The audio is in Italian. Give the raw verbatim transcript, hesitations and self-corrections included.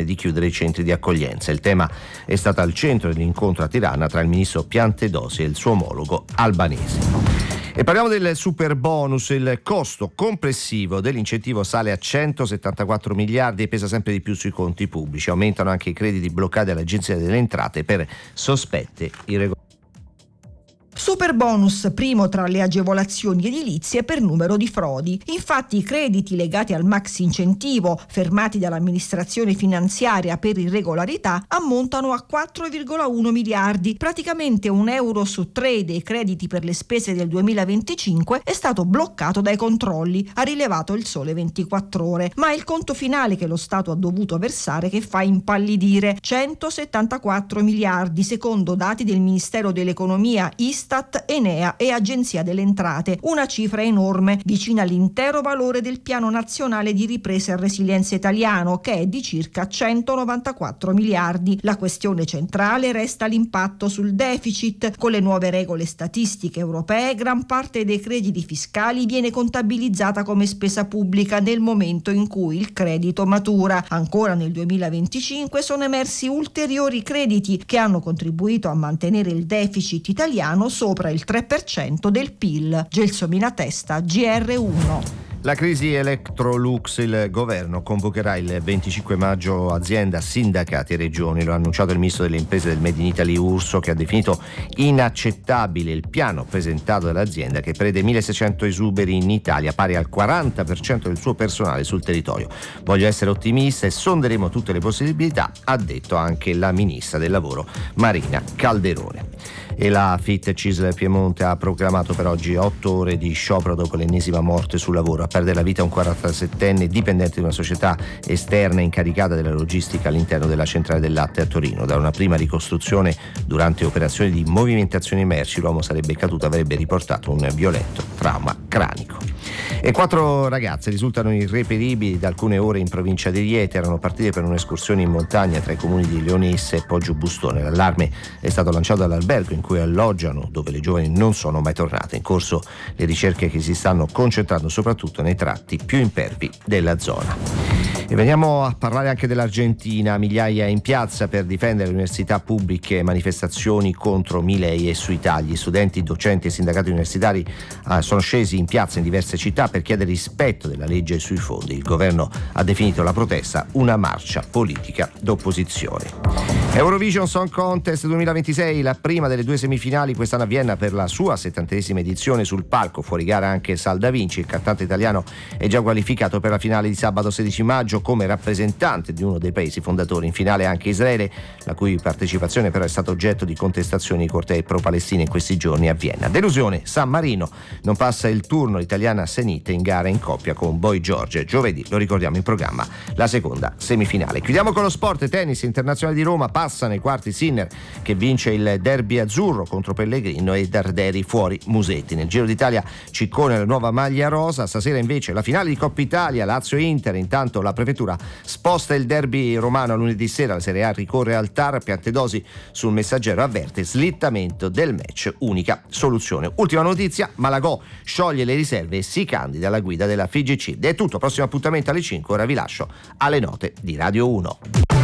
di chiudere i centri di accoglienza. Il tema è stato al centro dell'incontro a Tirana tra il ministro Piantedosi e il suo omologo albanese. E parliamo del super bonus. Il costo complessivo dell'incentivo sale a centosettantaquattro miliardi e pesa sempre di più sui conti pubblici. Aumentano anche i crediti bloccati all'Agenzia delle Entrate per sospette irregolarità. Super bonus primo tra le agevolazioni edilizie per numero di frodi. Infatti i crediti legati al maxi incentivo fermati dall'amministrazione finanziaria per irregolarità ammontano a quattro virgola uno miliardi. Praticamente un euro su tre dei crediti per le spese del duemilaventicinque è stato bloccato dai controlli, ha rilevato il Sole ventiquattro Ore. Ma è il conto finale che lo Stato ha dovuto versare che fa impallidire: centosettantaquattro miliardi secondo dati del Ministero dell'Economia, Istat, Enea e Agenzia delle Entrate, una cifra enorme, vicina all'intero valore del Piano Nazionale di Ripresa e Resilienza italiano, che è di circa centonovantaquattro miliardi. La questione centrale resta l'impatto sul deficit. Con le nuove regole statistiche europee, gran parte dei crediti fiscali viene contabilizzata come spesa pubblica nel momento in cui il credito matura. Ancora nel duemilaventicinque sono emersi ulteriori crediti che hanno contribuito a mantenere il deficit italiano sopra il tre per cento del P I L. Gelsomina Testa, G R uno. La crisi Electrolux, il governo convocherà il venticinque maggio azienda, sindacati e regioni. Lo ha annunciato il ministro delle imprese del Made in Italy Urso, che ha definito inaccettabile il piano presentato dall'azienda che prevede milleseicento esuberi in Italia, pari al quaranta per cento del suo personale sul territorio. Voglio essere ottimista e sonderemo tutte le possibilità, ha detto anche la ministra del lavoro Marina Calderone. E la Fiat Cisl Piemonte ha proclamato per oggi otto ore di sciopero dopo l'ennesima morte sul lavoro. A perdere la vita un quarantasettenne dipendente di una società esterna incaricata della logistica all'interno della centrale del latte a Torino. Da una prima ricostruzione, durante operazioni di movimentazione merci, l'uomo sarebbe caduto e avrebbe riportato un violento trauma cranico. E quattro ragazze risultano irreperibili da alcune ore in provincia di Rieti. Erano partite per un'escursione in montagna tra i comuni di Leonesse e Poggio Bustone. L'allarme è stato lanciato dall'albergo in cui alloggiano, dove le giovani non sono mai tornate. In corso le ricerche che si stanno concentrando soprattutto nei tratti più impervi della zona. E veniamo a parlare anche dell'Argentina. Migliaia in piazza per difendere le università pubbliche, manifestazioni contro Milei e sui tagli. Studenti, docenti e sindacati universitari eh, sono scesi in piazza in diverse città per chiedere rispetto della legge sui fondi. Il governo ha definito la protesta una marcia politica d'opposizione. Eurovision Song Contest duemilaventisei, la prima delle due semifinali quest'anno a Vienna per la sua settantesima edizione. Sul palco fuori gara anche Sal Da Vinci. Il cantante italiano è già qualificato per la finale di sabato sedici maggio come rappresentante di uno dei paesi fondatori. In finale anche Israele, la cui partecipazione però è stata oggetto di contestazioni ai cortei pro-Palestina in questi giorni a Vienna. Delusione San Marino, non passa il turno l'italiana Senite in gara in coppia con Boy George. Giovedì, lo ricordiamo, in programma la seconda semifinale. Chiudiamo con lo sport. Tennis internazionale di Roma, passa nei quarti Sinner che vince il derby azzurro contro Pellegrino e Darderi fuori Musetti. Nel Giro d'Italia Ciccone la nuova maglia rosa. Stasera invece la finale di Coppa Italia, Lazio-Inter. Intanto la prefettura sposta il derby romano a lunedì sera. La Serie A ricorre al T A R. Piantedosi sul Messaggero avverte slittamento del match, unica soluzione. Ultima notizia, Malagò scioglie le riserve e si candida alla guida della F I G C. Ed è tutto, prossimo appuntamento alle cinque. Ora vi lascio alle note di Radio uno.